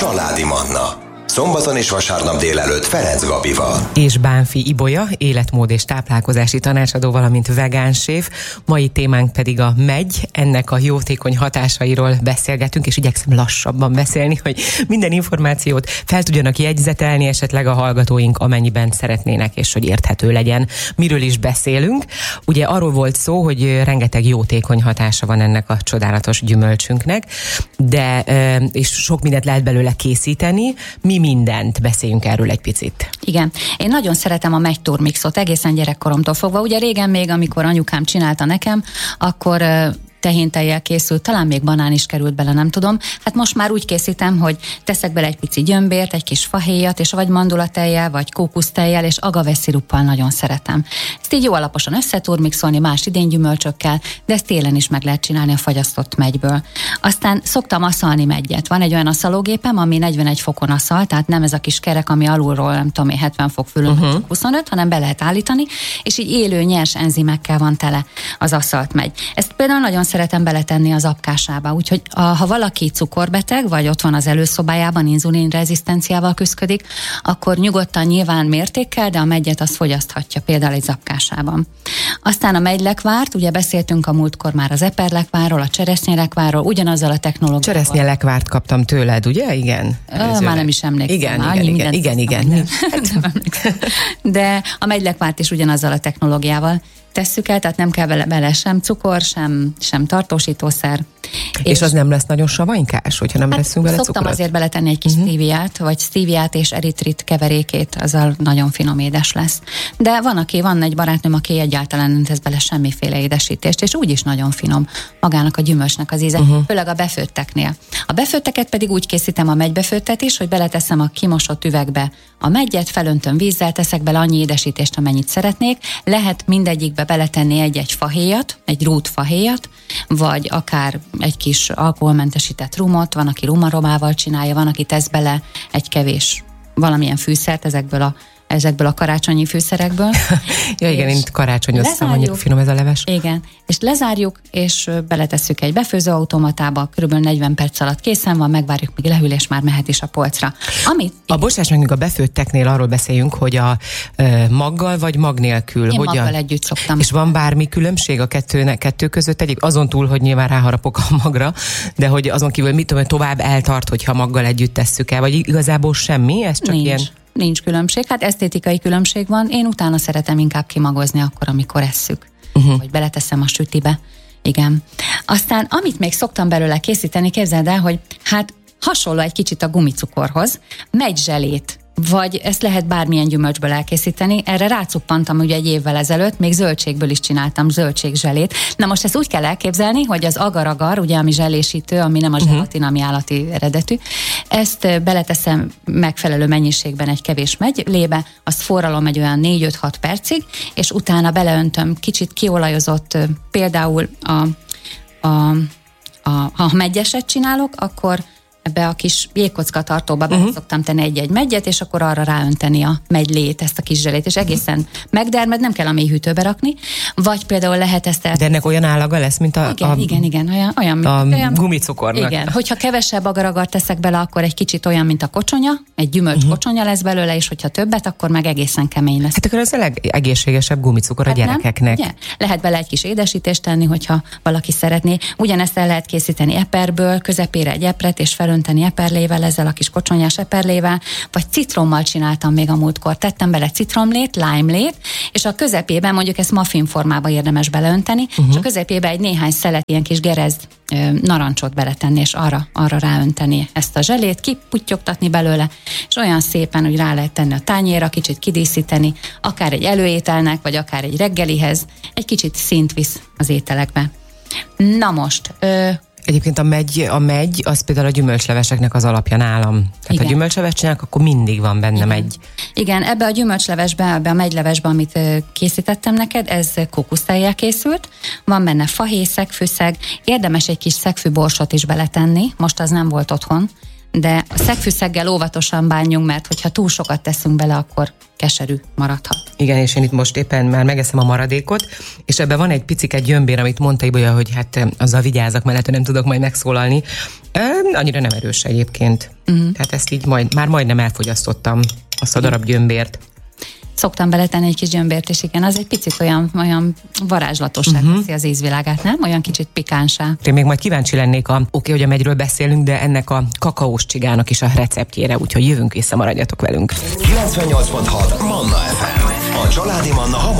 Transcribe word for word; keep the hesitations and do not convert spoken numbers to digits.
Családi Manna. Szombaton és vasárnap délelőtt Ferenc Gabival. És Bánfi Ibolya, életmód és táplálkozási tanácsadó, valamint vegánséf. Mai témánk pedig a megy, ennek a jótékony hatásairól beszélgetünk, és igyekszem lassabban beszélni, hogy minden információt fel tudjanak jegyzetelni esetleg a hallgatóink, amennyiben szeretnének, és hogy érthető legyen. Miről is beszélünk? Ugye arról volt szó, hogy rengeteg jótékony hatása van ennek a csodálatos gyümölcsünknek, de és sok mindent lehet belőle készíteni. Mi mindent, beszéljünk erről egy picit. Igen. Én nagyon szeretem a megy turmixot, egészen gyerekkoromtól fogva. Ugye régen még, amikor anyukám csinálta nekem, akkor tehéntejjel készült, talán még banán is került bele, nem tudom. Hát most már úgy készítem, hogy teszek bele egy pici gyömbért, egy kis fahéjat, és vagy mandulatejjel, vagy kókusztejjel, és agavesziruppal nagyon szeretem. Ezt így jó alaposan összeturmixolni más idénygyümölcsökkel, de ezt télen is meg lehet csinálni a fagyasztott megyből. Aztán szoktam aszalni meggyet. Van egy olyan aszalógépem, ami negyvenegy fokon aszal, tehát nem ez a kis kerek, ami alulról, nem tudom én, hetven fok fölül, uh-huh. huszonöt, hanem be lehet állítani, és így élő, nyers enzimekkel van tele az aszalt megy. Ezt például nagyon szeretem beletenni az apkásába, úgyhogy a, ha valaki cukorbeteg, vagy ott van az előszobájában, inzulinrezisztenciával küszködik, akkor nyugodtan nyilván mértékkel, de a meggyet azt fogyaszthatja például egy zapkásában. Aztán a megylekvárt, ugye beszéltünk a múltkor már az eperlekvárról, a cseresznyelekvárról, ugyanazzal a technológiával. Cseresznyelekvárt kaptam tőled, ugye? Igen. Ö, már nem is emlékszem. Igen, már, igen, igen, igen, igen, igen. De a megylekvárt is ugyanazzal a technológiával tesszük el, tehát nem kell bele, bele sem cukor, sem, sem tartósítószer. És, és az nem lesz nagyon savanykás, hogyha nem hát veszünk bele szoktam cukrot? azért beletenni egy kis uh-huh. stíviát, vagy stíviát és eritrit keverékét, azzal nagyon finom édes lesz. De van, aki, van egy barátnőm, aki egyáltalán nem tesz bele semmiféle édesítést, és úgyis nagyon finom magának a gyümölcsnek az íze, uh-huh. főleg a befőtteknél. A befőtteket pedig úgy készítem, a megybefőttet is, hogy beleteszem a kimosott üvegbe a meggyet, felöntöm vízzel, teszek bele annyi édesítést, amennyit szeretnék. Lehet mindegyikbe beletenni egy-egy fahéjat, egy rút fahéjat, vagy akár egy kis alkoholmentesített rumot, van, aki rumaromával csinálja, van, aki tesz bele egy kevés valamilyen fűszert ezekből a ezekből a karácsonyi fűszerekből. Ja, igen, én karácsonyoztam, annyira finom ez a leves. Igen, és lezárjuk, és beletesszük egy befőzőautomatába, körülbelül negyven perc alatt készen van, megvárjuk, míg lehűl, és már mehet is a polcra. Amit, a bocsáss meg, a befőtteknél arról beszéljünk, hogy a e, maggal vagy mag nélkül. Én hogyan? maggal együtt szoktam. És van bármi különbség a kettő, kettő között? Egyik azon túl, hogy nyilván ráharapok a magra, de hogy azon kívül mit tudom, tovább eltart, hogyha maggal együtt tesszük el, vagy igazából semmi? Ez csak Nincs. ilyen... Nincs különbség, hát esztétikai különbség van. Én utána szeretem inkább kimagozni akkor, amikor esszük. Uh-huh. Vagy beleteszem a sütibe. Igen. Aztán, amit még szoktam belőle készíteni, képzeld el, hogy hát hasonló egy kicsit a gumicukorhoz, megylzselét, vagy ezt lehet bármilyen gyümölcsből elkészíteni. Erre rácuppantam ugye egy évvel ezelőtt, még zöldségből is csináltam zöldségzselét. Na most ezt úgy kell elképzelni, hogy az agar-agar, ugye ami zselésítő, ami nem a zselatin, ami állati eredetű, ezt beleteszem megfelelő mennyiségben egy kevés megylébe, azt forralom egy olyan négy-öt-hat percig, és utána beleöntöm kicsit kiolajozott, például a, a, a, ha megyeset csinálok, akkor ebbe a kis jégkocka tartóba uh-huh. bele szoktam tenni egy-egy meggyet, és akkor arra ráönteni a megylét, ezt a kis zselét, és egészen megdermed, nem kell a mély hűtőbe rakni, vagy például lehet ezt el... De ennek olyan állaga lesz, mint a... Igen, a, igen, igen, olyan, olyan, a olyan gumicukornak. Igen, hogyha kevesebb agar-agar teszek bele, akkor egy kicsit olyan, mint a kocsonya, egy gyümölcs uh-huh. kocsonya lesz belőle, és hogyha többet, akkor meg egészen kemény lesz. Hát akkor ez a legegészségesebb gumicukor hát a gyerekeknek. Nem, lehet bele egy kis édesítést tenni, hogyha valaki szeretné. Ugyanezt el lehet készíteni eperből, közepére egy epret, és felönteni eperlével, ezzel a kis kocsonyás eperlével, vagy citrommal csináltam még a múltkor. Tettem bele citromlét, lime-lét, és a közepében, mondjuk ezt muffin formába érdemes beleönteni, uh-huh. és a közepében egy néhány szelet ilyen kis gerezd narancsot beletenni, és arra, arra ráönteni ezt a zselét, kiputtyogtatni belőle, és olyan szépen, hogy rá lehet tenni a tányérra, kicsit kidíszíteni, akár egy előételnek, vagy akár egy reggelihez, egy kicsit színt visz az ételekbe. Na most... Ö, Egyébként a megy, a megy, az például a gyümölcsleveseknek az alapja nálam. Tehát igen. Ha gyümölcsleves csinálnak, akkor mindig van benne igen. megy. Igen, ebbe a gyümölcslevesbe, ebbe a megylevesbe, amit készítettem neked, ez kókusztejjel készült. Van benne fahéj, szegfűszeg, érdemes egy kis szegfűborsot is beletenni, most az nem volt otthon, de a szegfűszeggel óvatosan bánjunk, mert hogyha túl sokat teszünk bele, akkor keserű maradhat. Igen, és én itt most éppen már megeszem a maradékot, és ebben van egy picike gyömbér, amit mondta Ibolya, hogy hát azzal vigyázak, mert nem tudok majd megszólalni. E, annyira nem erős egyébként. Uh-huh. Tehát ezt így majd, már majdnem elfogyasztottam, azt a darab gyömbért. Szoktam beletenni egy kis gyömbért, és igen, az egy picit olyan, olyan varázslatossá uh-huh. teszi az ízvilágát, nem? Olyan kicsit pikánsá. Én még majd kíváncsi lennék, a, oké, hogy a megyről beszélünk, de ennek a kakaós csigának is a receptjére, úgyhogy jövünk vissza, maradjatok velünk. kilencvennyolc pont hat Manna ef em. A családi Manna hamar